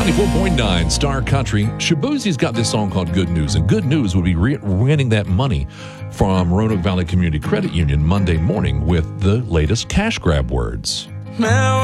94.9 Star Country. Shabuzi's got this song called Good News, and Good News would be winning that money from Roanoke Valley Community Credit Union Monday morning with the latest cash grab words. Now